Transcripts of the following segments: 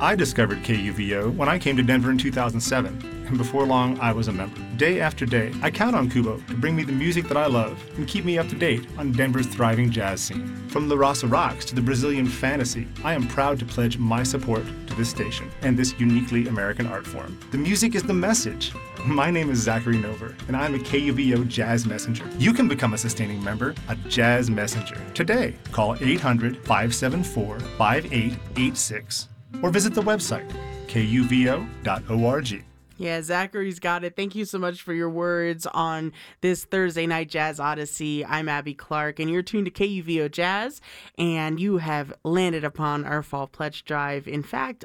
I discovered KUVO when I came to Denver in 2007, and before long, I was a member. Day after day, I count on Kubo to bring me the music that I love and keep me up to date on Denver's thriving jazz scene. From La Raça Rocks to the Brazilian Fantasy, I am proud to pledge my support to this station and this uniquely American art form. The music is the message. My name is Zachary Nover, and I'm a KUVO Jazz Messenger. You can become a sustaining member, a Jazz Messenger. Today, call 800-574-5886 or visit the website, kuvo.org. Yeah, Zachary's got it. Thank you so much for your words on this Thursday Night Jazz Odyssey. I'm Abby Clark, and you're tuned to KUVO Jazz, and you have landed upon our Fall Pledge Drive. In fact,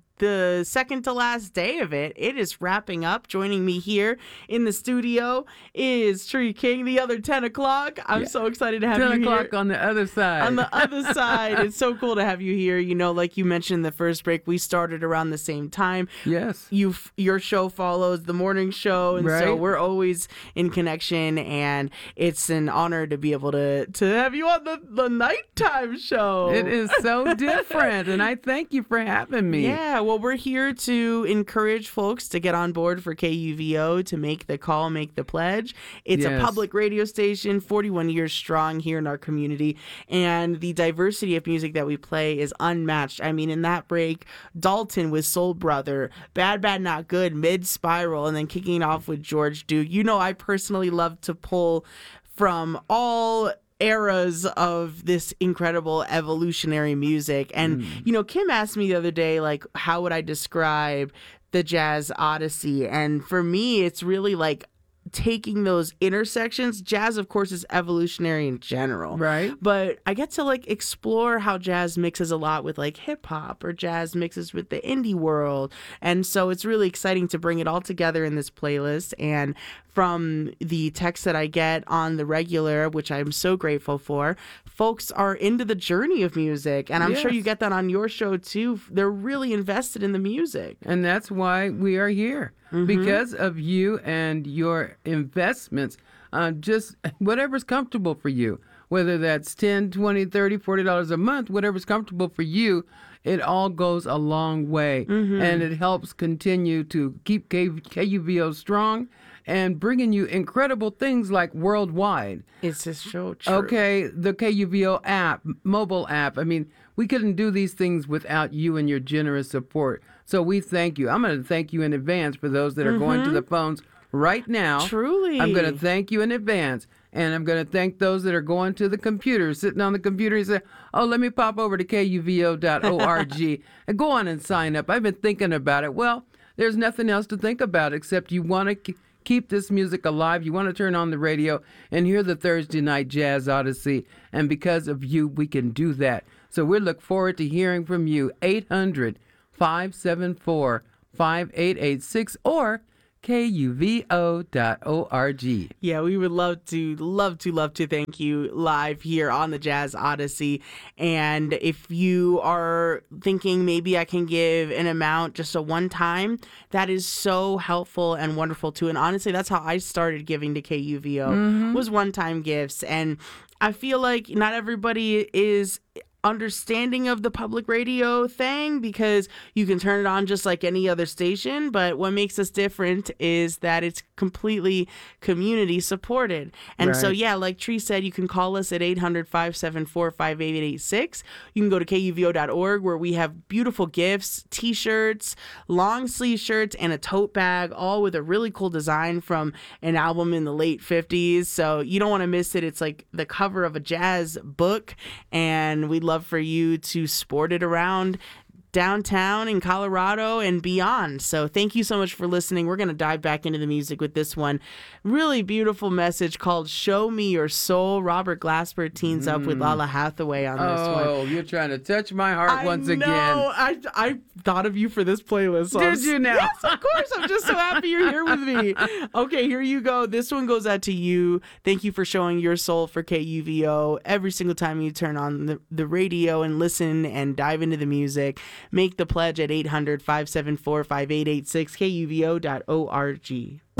the second to last day of it is wrapping up. Joining me here in the studio is Tree King, the other 10 o'clock. I'm so excited to have you here. 10 o'clock on the other side. On the other side. It's so cool to have you here. You know, like you mentioned in the first break, we started around the same time. Yes. Your show follows the morning show, and so we're always in connection, and it's an honor to be able to have you on the nighttime show. It is so different, and I thank you for having me. Yeah, well, we're here to encourage folks to get on board for KUVO, to make the call, make the pledge. It's a public radio station, 41 years strong here in our community, and the diversity of music that we play is unmatched. I mean, in that break, Dalton with Soul Brother, Bad Bad Not Good, Mid Spiral, and then kicking off with George Duke. You know, I personally love to pull from all eras of this incredible evolutionary music. And, you know, Kim asked me the other day, like, how would I describe the Jazz Odyssey? And for me, it's really like taking those intersections. Jazz, of course, is evolutionary in general. Right. But I get to like explore how jazz mixes a lot with like hip hop, or jazz mixes with the indie world. And so it's really exciting to bring it all together in this playlist. And from the text that I get on the regular, which I'm so grateful for, folks are into the journey of music. And I'm sure you get that on your show too. They're really invested in the music. And that's why we are here. Because of you and your investments, just whatever's comfortable for you, whether that's $10, $20, $30, $40 a month, whatever's comfortable for you, it all goes a long way. And it helps continue to keep KUVO strong and bringing you incredible things like worldwide. It's just so true. Okay, the KUVO app, mobile app. I mean, we couldn't do these things without you and your generous support. So we thank you. I'm going to thank you in advance for those that are going to the phones right now. Truly. I'm going to thank you in advance. And I'm going to thank those that are going to the computer, sitting on the computer and say, oh, let me pop over to kuvo.org and go on and sign up. I've been thinking about it. Well, there's nothing else to think about except you want to keep this music alive. You want to turn on the radio and hear the Thursday Night Jazz Odyssey. And because of you, we can do that. So we look forward to hearing from you. 800-574-5886 or kuvo.org. Yeah, we would love to thank you live here on the Jazz Odyssey. And if you are thinking maybe I can give an amount just a one time, that is so helpful and wonderful too. And honestly, that's how I started giving to KUVO, was one-time gifts. And I feel like not everybody is understanding of the public radio thing, because you can turn it on just like any other station, but what makes us different is that it's completely community supported. And so yeah, like Tree said, you can call us at 800-574-5886. You can go to kuvo.org, where we have beautiful gifts, t-shirts, long sleeve shirts, and a tote bag, all with a really cool design from an album in the late 50s. So you don't want to miss it. It's like the cover of a jazz book, and we'd love for you to sport it around downtown in Colorado and beyond. So thank you so much for listening. We're going to dive back into the music with this one. Really beautiful message called Show Me Your Soul. Robert Glasper teams up with Lala Hathaway on this one. Oh, you're trying to touch my heart once again. I thought of you for this playlist. So Did you now? Yes, of course. I'm just so happy you're here with me. Okay, here you go. This one goes out to you. Thank you for showing your soul for KUVO every single time you turn on the radio and listen and dive into the music. Make the pledge at 800-574-5886, kuvo.org.